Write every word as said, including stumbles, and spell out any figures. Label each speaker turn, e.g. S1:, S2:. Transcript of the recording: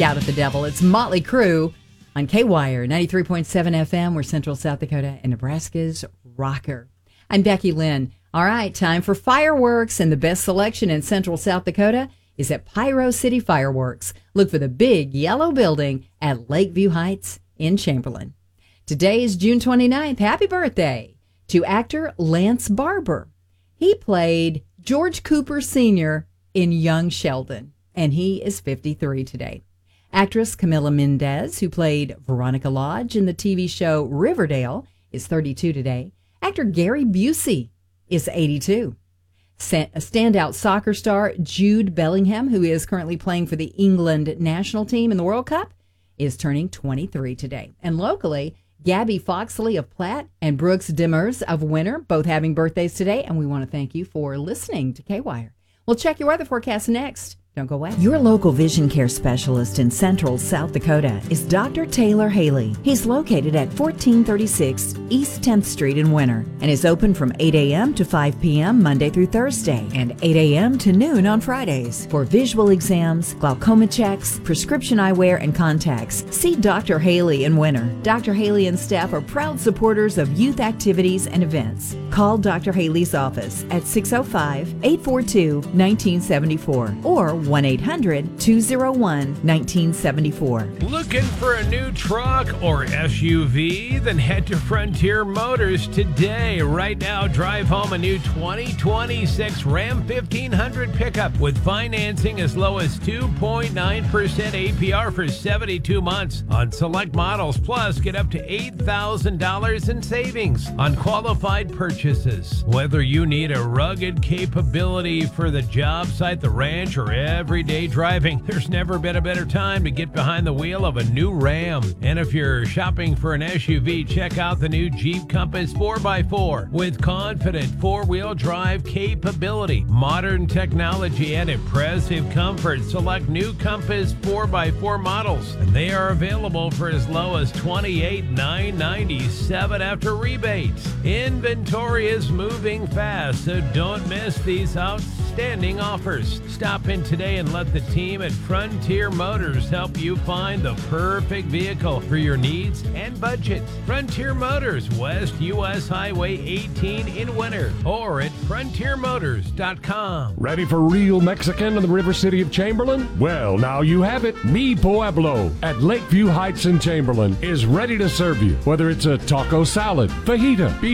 S1: Shout at the Devil. It's Motley Crue on K-Wire, ninety-three point seven F M. We're Central South Dakota and Nebraska's rocker. I'm Becky Lynn. All right, time for fireworks, and the best selection in Central South Dakota is at Pyro City Fireworks. Look for the big yellow building at Lakeview Heights in Chamberlain. Today is June twenty-ninth. Happy birthday to actor Lance Barber. He played George Cooper Senior in Young Sheldon, and he is fifty-three today. Actress Camila Mendez, who played Veronica Lodge in the T V show Riverdale, is thirty-two today. Actor Gary Busey is eighty-two. A standout soccer star Jude Bellingham, who is currently playing for the England national team in the World Cup, is turning twenty-three today. And locally, Gabby Foxley of Platt and Brooks Dimmers of Winter, both having birthdays today, and we want to thank you for listening to K-Wire. We'll check your weather forecast next. Don't go away. Your local vision care specialist in Central South Dakota is Doctor Taylor Haley. He's located at fourteen thirty-six East tenth Street in Winter and is open from eight a.m. to five p.m. Monday through Thursday and eight a.m. to noon on Fridays. For visual exams, glaucoma checks, prescription eyewear, and contacts, see Doctor Haley in Winter. Doctor Haley and staff are proud supporters of youth activities and events. Call Doctor Haley's office at six oh five, eight four two, one nine seven four or one eight hundred, two oh one, one nine seven four.
S2: Looking for a new truck or S U V? Then head to Frontier Motors today. Right now, drive home a new twenty twenty-six Ram fifteen hundred pickup with financing as low as two point nine percent A P R for seventy-two months on select models. Plus, get up to eight thousand dollars in savings on qualified purchases. Whether you need a rugged capability for the job site, the ranch, or everyday driving, there's never been a better time to get behind the wheel of a new Ram. And if you're shopping for an S U V, check out the new Jeep Compass four by four with confident four-wheel drive capability, modern technology, and impressive comfort. Select new Compass four by four models, and they are available for as low as twenty-eight thousand nine hundred ninety-seven dollars after rebates. Inventory is moving fast, so don't miss these outstanding offers. Stop in today and let the team at Frontier Motors help you find the perfect vehicle for your needs and budget. Frontier Motors, West U S Highway eighteen in Winter, or at frontier motors dot com.
S3: Ready for real Mexican in the River City of Chamberlain? Well, now you have it. Mi Pueblo at Lakeview Heights in Chamberlain is ready to serve you. Whether it's a taco salad, fajita, beef